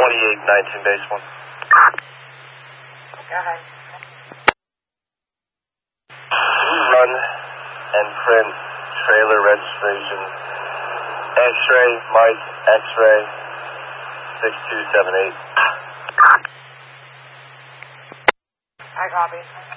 2819 base 1. Go ahead. Run and print trailer registration. X-ray, Mike, X-ray, 6278. I copy.